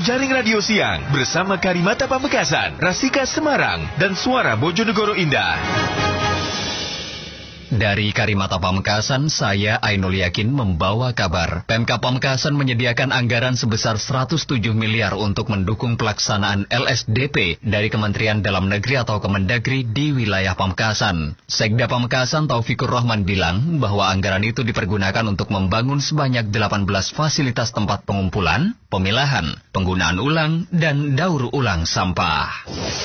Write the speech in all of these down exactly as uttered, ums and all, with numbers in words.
Jaring Radio Siang bersama Karimata Pamekasan, Rasika Semarang, dan Suara Bojonegoro Indah. Dari Karimata Pamekasan, saya Ainul Yakin membawa kabar. Pemkab Pamekasan menyediakan anggaran sebesar seratus tujuh miliar untuk mendukung pelaksanaan L S D P dari Kementerian Dalam Negeri atau Kemendagri di wilayah Pamekasan. Sekda Pamekasan Taufikur Rahman bilang bahwa anggaran itu dipergunakan untuk membangun sebanyak delapan belas fasilitas tempat pengumpulan, pemilahan, penggunaan ulang, dan daur ulang sampah.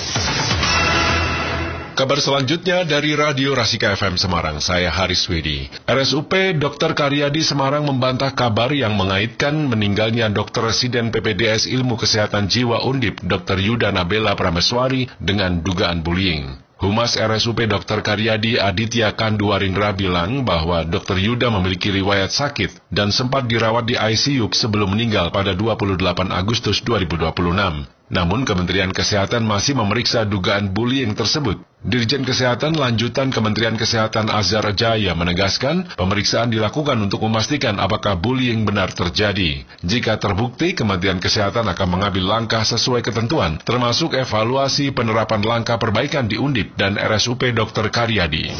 Kabar selanjutnya dari Radio Rasika F M Semarang, saya Haris Wedi. R S U P Dokter Karyadi Semarang membantah kabar yang mengaitkan meninggalnya Dokter Residen P P D S Ilmu Kesehatan Jiwa Undip, Dokter Yuda Nabela Prameswari, dengan dugaan bullying. Humas R S U P Dokter Karyadi Aditya Kanduarindra bilang bahwa Dokter Yuda memiliki riwayat sakit dan sempat dirawat di I C U sebelum meninggal pada dua puluh delapan Agustus dua ribu dua puluh enam. Namun Kementerian Kesehatan masih memeriksa dugaan bullying tersebut. Dirjen Kesehatan Lanjutan Kementerian Kesehatan Azhar Jaya menegaskan pemeriksaan dilakukan untuk memastikan apakah bullying benar terjadi. Jika terbukti, Kementerian Kesehatan akan mengambil langkah sesuai ketentuan, termasuk evaluasi penerapan langkah perbaikan di Undip dan R S U P Dokter Karyadi.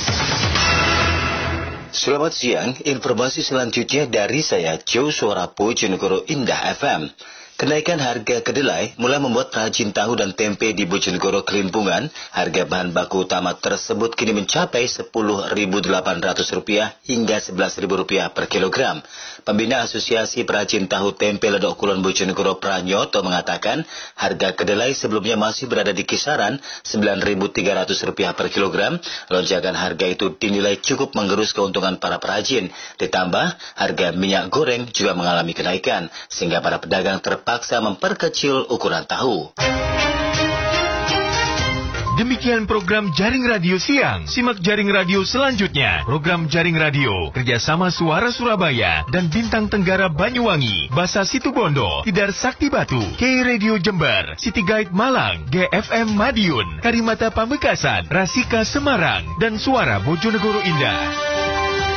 Selamat siang, informasi selanjutnya dari saya Joe Suara Bojonegoro Indah F M. Kenaikan harga kedelai mulai membuat perajin tahu dan tempe di Bojonegoro kelimpungan. Harga bahan baku utama tersebut kini mencapai sepuluh ribu delapan ratus rupiah hingga sebelas ribu rupiah per kilogram. Pembina Asosiasi Perajin Tahu Tempe Ledok Kulon Bojonegoro Pranyoto mengatakan harga kedelai sebelumnya masih berada di kisaran sembilan ribu tiga ratus rupiah per kilogram. Lonjakan harga itu dinilai cukup menggerus keuntungan para perajin. Ditambah harga minyak goreng juga mengalami kenaikan sehingga para pedagang ter paksa memperkecil ukuran tahu. Demikian program Jaring Radio Siang. Simak Jaring Radio selanjutnya. Program Jaring Radio kerjasama Suara Surabaya dan Bintang Tenggara Banyuwangi, Basa Situbondo, Tidar Sakti Batu, K Radio Jember, City Guide Malang, G F M Madiun, Karimata Pamekasan, Rasika Semarang, dan Suara Bojonegoro Indah.